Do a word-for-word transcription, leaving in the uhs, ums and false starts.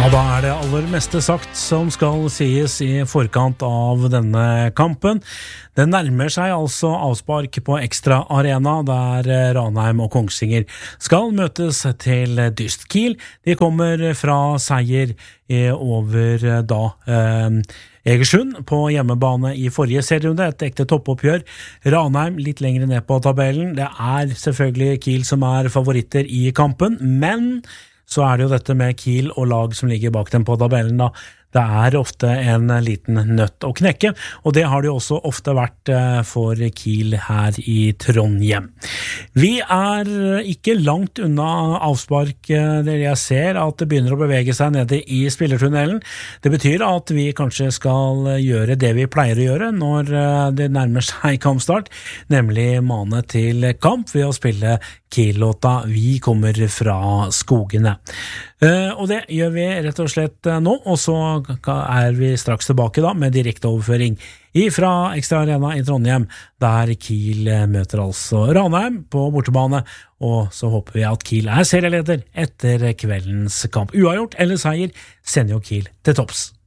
Da er det aller meste sagt som skal sies i forkant av denne kampen. Det nærmer seg altså avspark på Ekstra Arena, der Ranheim og Kongsvinger skal møtes til dyst. Kiel, de kommer fra seier over da eh, Egersund på hjemmebane i forrige serierunde, et ekte toppoppgjør. Ranheim litt lenger ned på tabellen. Det er selvfølgelig Kiel som er favoritter i kampen, men så er det jo dette med Kiel og lag som ligger bak dem på tabellen da. Det er ofte en liten nøtt å knekke, og det har det jo også ofte vært for Kiel her i Trondheim. Vi er ikke langt unna avspark, der jeg ser at det begynner å bevege seg nede i spillertunnelen. Det betyr at vi kanskje skal gjøre det vi pleier å gjøre når det nærmer seg kampstart, nemlig mane til kamp ved å spille Kiel-låta «Vi kommer fra skogene». Uh, og det gjør vi rett og slett uh, nå, og så er vi straks tilbake da med direkte overføring fra Ekstra Arena i Trondheim, der Kiel uh, møter altså Ranheim på bortebane, og så håper vi at Kiel er serieleder etter kveldens kamp. Uavgjort eller seier sender jo Kiel til topps.